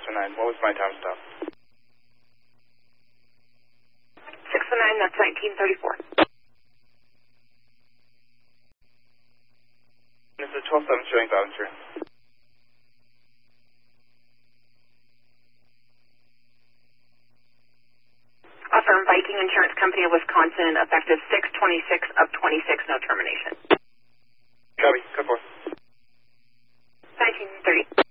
609. What was my time stop? 609, that's 1934. This is 12-7 showing Bob Insurance. Affirm, Viking Insurance Company of Wisconsin, effective 6/26 of 26, no termination. Copy, 10-4. 1930.